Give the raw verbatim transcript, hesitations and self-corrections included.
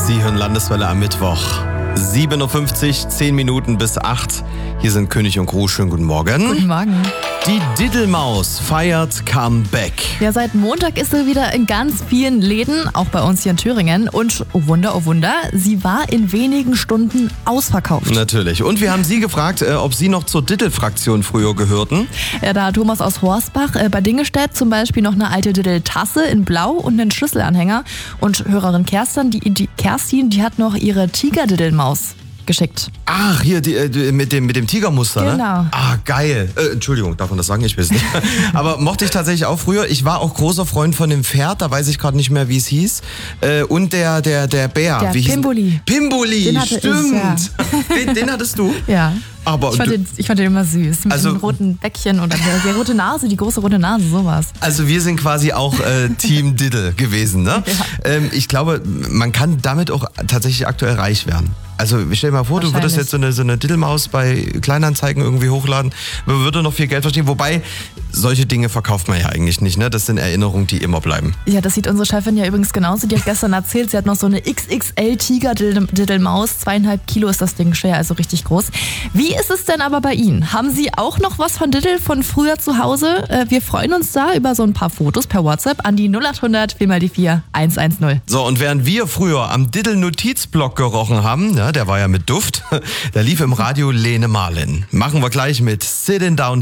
Sie hören Landeswelle am Mittwoch. sieben Uhr fünfzig, zehn Minuten bis acht. Hier sind König und Crew. Schönen guten Morgen. Guten Morgen. Die Diddlemaus feiert Comeback. Ja, seit Montag ist sie wieder in ganz vielen Läden, auch bei uns hier in Thüringen. Und oh Wunder, oh Wunder, sie war in wenigen Stunden ausverkauft. Natürlich. Und wir haben Sie gefragt, äh, ob Sie noch zur Diddle-Fraktion früher gehörten. Ja, da hat Thomas aus Horstbach äh, bei Dingestedt zum Beispiel noch eine alte Diddle-Tasse in Blau und einen Schlüsselanhänger. Und Hörerin Kerstin, die, die, Kerstin, die hat noch ihre Tiger-Diddle-Maus geschickt. Ach, hier die, äh, mit dem, mit dem Tigermuster, ne? Genau. Ah, geil. Äh, Entschuldigung, darf man das sagen? Ich weiß nicht. Aber mochte ich tatsächlich auch früher. Ich war auch großer Freund von dem Pferd, da weiß ich gerade nicht mehr, wie es hieß. Äh, und der, der, der Bär. Der wie hieß- Pimboli. Pimboli, Den hatte ich, stimmt. ja. den, den hattest du? Ja. Aber Ich fand, du- den, ich fand den immer süß. Mit Also- dem roten Bäckchen und dann der, der rote Nase, die große rote Nase, sowas. Also wir sind quasi auch äh, Team Diddle gewesen, ne? Ja. Ähm, ich glaube, man kann damit auch tatsächlich aktuell reich werden. Also stell dir mal vor, du würdest Wahrscheinlich. jetzt so eine, so eine Diddlemaus bei Kleinanzeigen irgendwie hochladen, man würde noch viel Geld verdienen. Wobei, solche Dinge verkauft man ja eigentlich nicht, ne? Das sind Erinnerungen, die immer bleiben. Ja, das sieht unsere Chefin ja übrigens genauso. Die hat gestern erzählt, sie hat noch so eine X X L Tiger-Diddlemaus. Zweieinhalb Kilo ist das Ding schwer, also richtig groß. Wie ist es denn aber bei Ihnen? Haben Sie auch noch was von Diddle von früher zu Hause? Äh, Wir freuen uns da über so ein paar Fotos per WhatsApp an die null acht hundert vier mal die vier eins eins null. So, und während wir früher am Diddle-Notizblock gerochen haben, ja, der war ja mit Duft, da lief im Radio Lene Marlin. Machen wir gleich mit Sitting Down